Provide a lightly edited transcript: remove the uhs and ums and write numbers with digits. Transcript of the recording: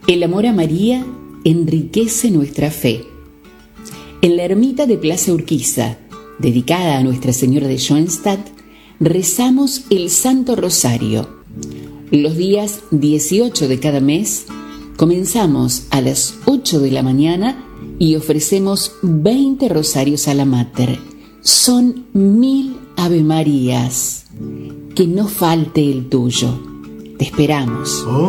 El amor a María enriquece nuestra fe. En la ermita de Plaza Urquiza, dedicada a Nuestra Señora de Schoenstatt, rezamos el Santo Rosario. Los días 18 de cada mes comenzamos a las 8 de la mañana y ofrecemos 20 rosarios a la Mater. Son 1000 Ave Marías. Que no falte el tuyo. Te esperamos.